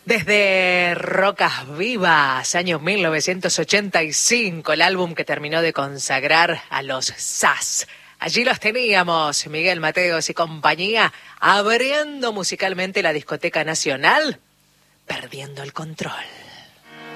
Desde Rocas Vivas, año 1985, el álbum que terminó de consagrar a los SAS. Allí los teníamos, Miguel Mateos y compañía, abriendo musicalmente la discoteca nacional, perdiendo el control.